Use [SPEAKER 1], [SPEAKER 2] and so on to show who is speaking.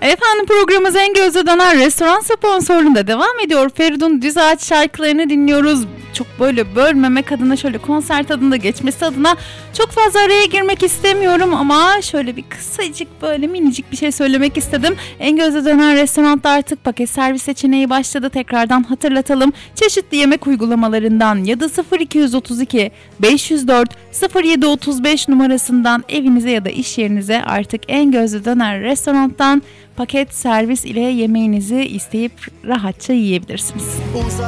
[SPEAKER 1] Efendim programımız En Gözde Döner restoran sponsorluğunda devam ediyor. Feridun Düzağaç şarkılarını dinliyoruz. Çok böyle bölmemek adına, şöyle konser tadında geçmesi adına çok fazla araya girmek istemiyorum ama şöyle bir kısacık böyle minicik bir şey söylemek istedim. En Gözde Döner restoranda artık paket servis seçeneği başladı. Tekrardan hatırlatalım. Çeşitli yemek uygulamalarından ya da 0232 504 0735 numarasından evinize ya da iş yerinize artık En Gözde Döner restorandan paket servis ile yemeğinizi isteyip rahatça yiyebilirsiniz.